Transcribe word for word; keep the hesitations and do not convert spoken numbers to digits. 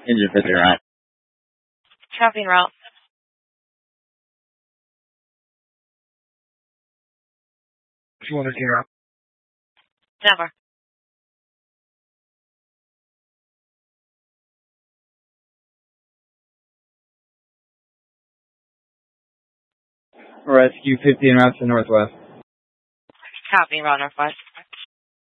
Engine fifty right. Copy route. two hundred gear up. Never. Rescue fifteen routes to northwest. Copy route northwest.